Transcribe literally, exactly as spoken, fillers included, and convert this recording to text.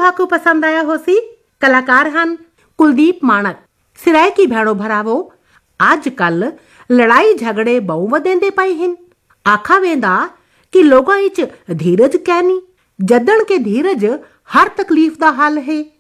ਤੁਹਾਨੂੰ ਪਸੰਦ ਆਇਆ ਹੋ ਸੀ। ਕਲਾਕਾਰ ਹਨ ਕੁਲਦੀਪ ਮਾਣਕ। ਸਿਰਾਇਕੀ ਭੈਣੋ ਭਰਾਵੋ, ਅੱਜ ਕੱਲ ਲੜਾਈ ਝਗੜੇ ਬਹੁ ਵਧੇਂਦੇ ਪਏ ਹਨ। ਆਖਾ ਵੇਂਦਾ कि लोगों विच धीरज कैनी, जदन के धीरज हर तकलीफ का हल है।